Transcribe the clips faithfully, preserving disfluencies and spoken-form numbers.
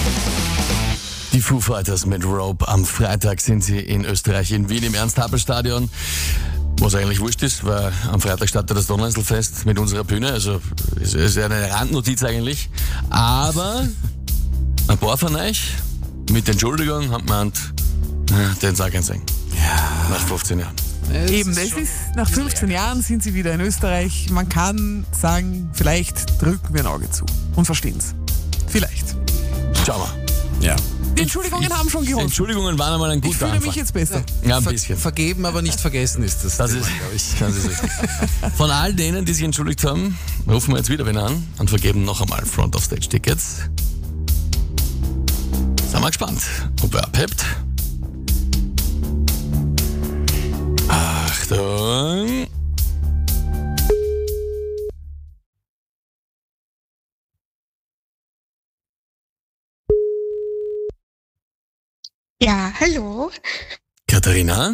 Die Foo Fighters mit Rope. Am Freitag sind sie in Österreich, in Wien im Ernst-Happel-Stadion. Was eigentlich wurscht ist, weil am Freitag startet das Donauinselfest mit unserer Bühne. Also es ist eine Randnotiz eigentlich. Aber ein paar von euch mit Entschuldigung haben gemeint, den sag ich singen. Ja. Nach fünfzehn Jahren. Es Eben, es ist, nach fünfzehn Jahren sind sie wieder in Österreich. Man kann sagen, vielleicht drücken wir ein Auge zu und verstehen es. Vielleicht. Schauen wir. Ja. Die Entschuldigungen ich, haben schon geholfen. Entschuldigungen waren einmal ein guter Ich fühle Anfang. mich jetzt besser. Ja, ein Ver- bisschen. Vergeben, aber nicht vergessen ist das. Das Thema, ist, glaube ich. das ist richtig. Von all denen, die sich entschuldigt haben, rufen wir jetzt wieder wen an und vergeben noch einmal Front-of-Stage-Tickets. Sind wir gespannt, ob er abhebt. Achtung. Ja, hallo. Katharina?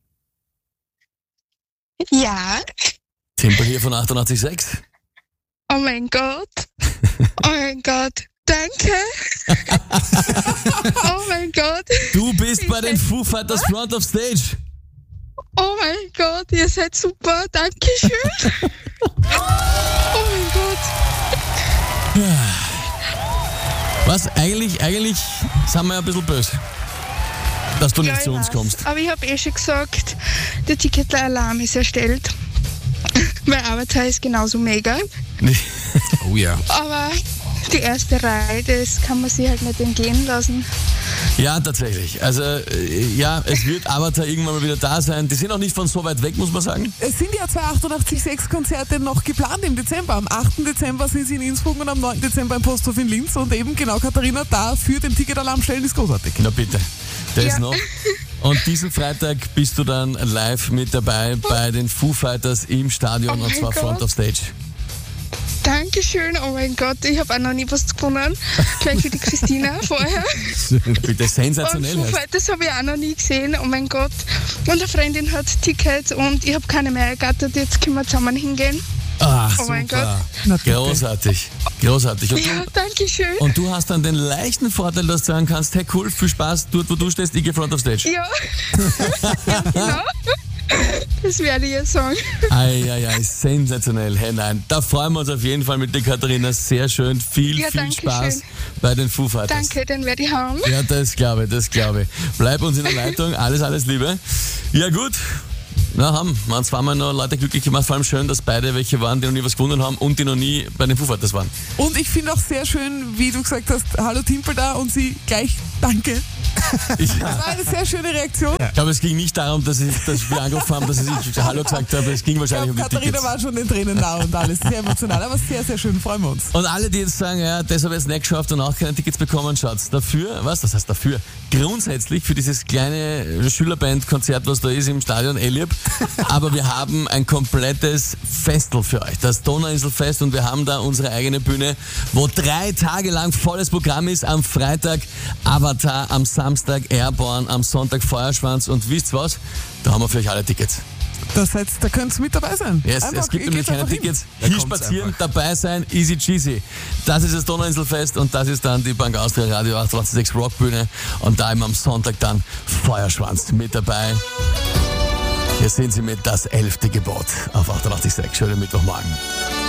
Ja. Tempel hier von achtundachtzig Komma sechs. Oh mein Gott. Oh mein Gott. Danke. Oh mein Gott. Du bist bei den Foo Fighters Front of Stage. Oh mein Gott, ihr seid super. Dankeschön. Oh mein Gott. Was? Eigentlich, eigentlich sind wir ja ein bisschen böse, dass du nicht Ja, zu ich uns weiß. kommst. Aber ich habe eh schon gesagt, der Ticketalarm ist erstellt. Mein Avatar ist genauso mega. Oh ja. Aber die erste Reihe, das kann man sich halt nicht entgehen lassen. Ja, tatsächlich. Also, äh, ja, es wird Avatar irgendwann mal wieder da sein. Die sind auch nicht von so weit weg, muss man sagen. Es sind ja zwei achtundachtzig Komma sechs Konzerte noch geplant im Dezember. Am achten Dezember sind sie in Innsbruck und am neunten Dezember im Posthof in Linz. Und eben genau, Katharina, da für den Ticketalarm stellen ist großartig. Na bitte, der ist Ja. noch. Und diesen Freitag bist du dann live mit dabei bei den Foo Fighters im Stadion Oh und mein zwar Front Gott. of Stage. Dankeschön, oh mein Gott, ich habe auch noch nie was gewonnen. Gleich wie die Christina vorher. Bitte, Und sensationell Foo heißt. Fighters habe ich auch noch nie gesehen, oh mein Gott. Und eine Freundin hat Tickets und ich habe keine mehr ergattert, jetzt können wir zusammen hingehen. Ach, Oh mein super. Na bitte. Großartig, großartig. Und Ja, du, danke schön. und du hast dann den leichten Vorteil, dass du sagen kannst, hey cool, viel Spaß, dort wo du stehst, ich gehe Front of Stage. Ja. Ja, genau. Das werde ich jetzt sagen. Eieiei, sensationell. Hey, nein, da freuen wir uns auf jeden Fall mit dir, Katharina. Sehr schön, viel, Ja, viel danke Spaß schön. bei den Foo Fighters. Danke, den werde ich haben. Ja, das glaube ich, das glaube ich. Bleib uns in der Leitung, alles, alles Liebe. Ja gut, na haben wir haben zweimal noch Leute glücklich gemacht, vor allem schön, dass beide welche waren, die noch nie was gewonnen haben und die noch nie bei den Foo Fighters waren. Und ich finde auch sehr schön, wie du gesagt hast, hallo Timpel da und sie gleich danke. Ich, Das war eine sehr schöne Reaktion. ich glaube, es ging nicht darum, dass, ich, dass wir angerufen haben, dass ich Hallo gesagt habe, es ging Ich wahrscheinlich glaube, um die Katharina Tickets. war schon den Tränen nah und alles. Sehr emotional, aber sehr, sehr schön. Freuen wir uns. Und alle, die jetzt sagen, ja, das habe ich jetzt nicht geschafft und auch keine Tickets bekommen, schaut's dafür, was, das heißt dafür, grundsätzlich für dieses kleine Schülerband-Konzert, was da ist im Stadion Eliab, aber wir haben ein komplettes Festel für euch, das Donauinselfest, und wir haben da unsere eigene Bühne, wo drei Tage lang volles Programm ist, am Freitag Avatar, am Samstag Airborne, am Sonntag Feuerschwanz, und wisst was, da haben wir für euch alle Tickets. Das heißt, da könnt ihr mit dabei sein. Yes, Einfach, es gibt ihr nämlich geht's keine einfach hin. Tickets. Da Hier kommt's spazieren, einfach. dabei sein, easy cheesy. Das ist das Donauinselfest und das ist dann die Bank Austria Radio achtundachtzig Komma sechs Rockbühne und da eben am Sonntag dann Feuerschwanz mit dabei. Hier sind Sie mit das elfte Gebot auf achtundachtzig Komma sechs. Schönen Mittwochmorgen.